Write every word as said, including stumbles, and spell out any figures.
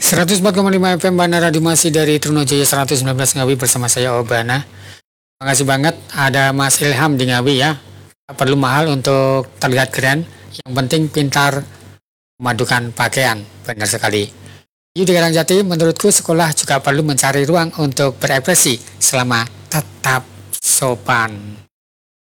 seratus empat koma lima F M Bana Radio masih dari Trunojaya seratus sembilan belas Ngawi bersama saya Obana. Makasih banget ada Mas Ilham di Ngawi ya. Tak perlu mahal untuk terlihat keren, yang penting pintar memadukan pakaian. Benar sekali. Di Karangjati, menurutku sekolah juga perlu mencari ruang untuk berekspresi selama tetap sopan.